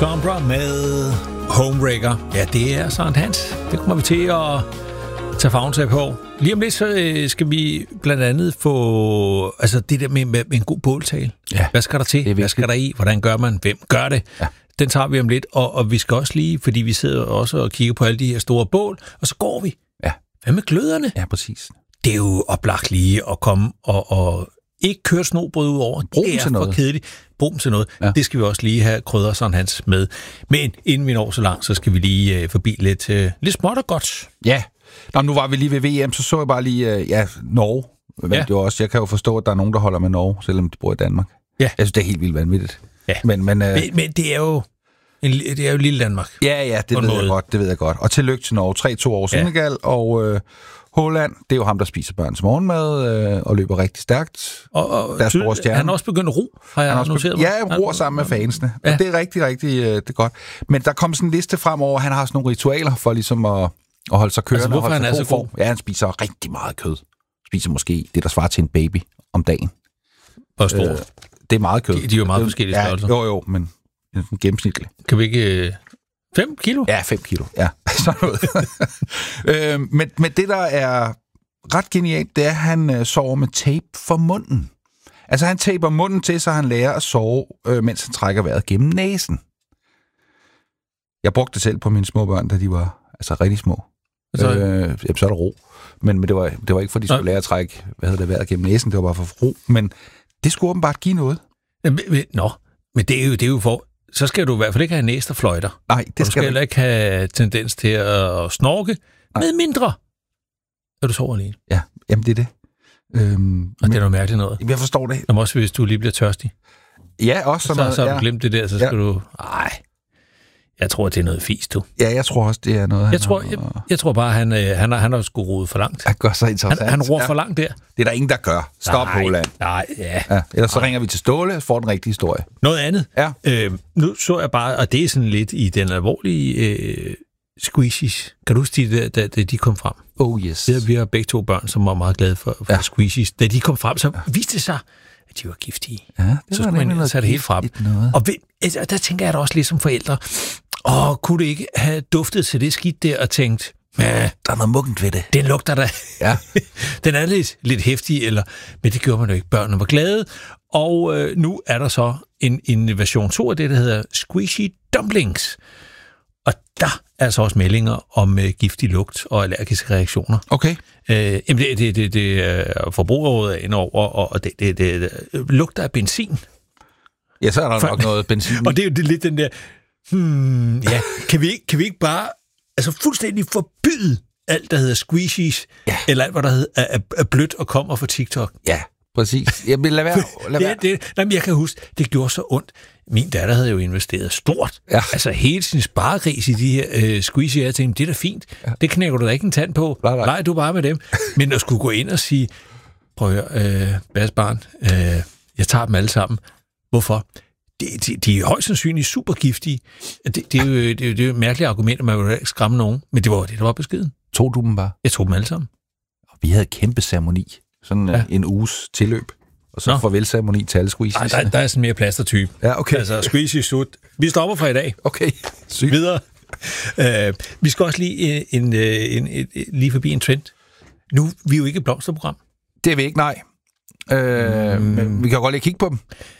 Sombra med Homewrecker. Ja, det er Sankt Hans. Det kommer vi til at tage fagntag på. Lige om lidt, så skal vi blandt andet få det der med en god båltale. Ja. Hvad skal der til? Hvad skal der i? Hvordan gør man? Hvem gør det? Ja. Den tager vi om lidt, og vi skal også lige, fordi vi sidder også og kigger på alle de her store bål, og så går vi. Ja. Hvad med gløderne? Ja, præcis. Det er jo oplagt lige at komme og ikke køre snobrød ud over. Det er for kedeligt. Brug dem til noget. Ja. Det skal vi også lige have krydder Sankt Hans med. Men inden vi når så langt, så skal vi lige forbi lidt småt og godt. Ja. Nå, nu var vi lige ved VM, så jeg bare lige, Norge. Ja. Det også. Jeg kan jo forstå, at der er nogen, der holder med Norge, selvom de bor i Danmark. Ja. Jeg synes, det er helt vildt vanvittigt. Ja. Men det er jo det er jo lille Danmark. Ja, det ved jeg godt. Og tillykke til Norge. 3-2 over Senegal, og Haaland, det er jo ham, der spiser børns morgenmad og løber rigtig stærkt. Og der er store stjerne. Han er også begyndt at ro, har jeg noteret mig. Ja, roer sammen med fansene. Ja. Og det er rigtig, det er godt. Men der kom sådan en liste fremover, han har sådan nogle ritualer for ligesom at holde sig kørende. Hvorfor han er så god? Ja, han spiser rigtig meget kød. Spiser måske det, der svarer til en baby om dagen. Hvor stor? Det er meget kød. De er jo meget forskellige størrelser. Jo, men gennemsnitligt. Kan vi ikke... 5 kilo? Ja, 5 kilo. Ja, sådan noget. Men det, der er ret genialt, det er, at han sover med tape for munden. Altså, han taper munden til, så han lærer at sove, mens han trækker vejret gennem næsen. Jeg brugte det selv på mine små børn, da de var rigtig små. Så er der ro. Men det var ikke, fordi de skulle lære at trække vejret gennem næsen. Det var bare for ro. Men det skulle åbenbart give noget. Men det er jo for... Så skal du i hvert fald ikke have næse, der fløjter. Nej, det skal du heller ikke have tendens til at snorke, med mindre, at du sover alene. Ja, jamen det er det. Og det er noget mærkeligt noget. Jeg forstår det. Jamen også, hvis du lige bliver tørstig. Ja, også sådan noget. Så har du glemt det der, så skal du... Ej, jeg tror, det er noget fis, du. Ja, jeg tror også, det er noget, jeg tror bare, han har sgu rodet for langt. Han gør så interessant. Han roer for langt der. Det er der ingen, der gør. Stop, Haaland. Nej. Ellers så ringer vi til Ståle og får den rigtige historie. Noget andet. Ja. Nu så jeg bare, og det er sådan lidt i den alvorlige squeezies. Kan du huske det, da de kom frem? Oh yes. Vi har begge to børn, som var meget glade for squeezies. Da de kom frem, så viste det sig, at de var giftige. Ja, det så skulle man tage det helt frem. Og der tænker jeg da også lidt som forældre, kunne det ikke have duftet til det skidt der og tænkt, der er noget muggent ved det. Den lugter da. Ja. Den er lidt heftig, men det gjorde man jo ikke. Børnene var glade. Og nu er der så en version 2 af det, der hedder Squishy Dumplings. Og der er så også meldinger om giftig lugt og allergiske reaktioner. Okay. Det er Forbrugerrådet indover, og det lugter af benzin. Ja, så er der nok noget benzin. Og det er jo lidt den der... kan vi ikke bare fuldstændig forbyde alt, der hedder squeezies, eller alt, hvad der hedder er blødt og kommer fra TikTok? Ja, præcis. Jeg vil lade være. Jeg kan huske, det gjorde så ondt. Min datter havde jo investeret stort. Ja. Altså hele sin sparegris i de her squeezies. Jeg tænkte, det er da fint. Ja. Det knækker du da ikke en tand på. Nej, du bare med dem. Men at skulle gå ind og sige, prøv at høre, Bas barn, jeg tager dem alle sammen. Hvorfor? De er højst sandsynligt super giftige. Det er jo et mærkeligt argument, at man vil ikke skræmme nogen. Men det var det, der var beskeden. Tog du dem bare? Jeg tog dem alle sammen. Vi havde kæmpe ceremoni. Sådan en uges tilløb. Og så farvel-ceremoni til alle squeezies. Nej, der er sådan mere plastertype. Ja, okay. Altså, squeezies slut. Vi stopper fra i dag. Okay, sygt. Videre. Vi skal også lige lige forbi en trend. Nu vi er jo ikke et blomsterprogram. Det er vi ikke, nej. Men vi kan jo godt lige kigge på dem.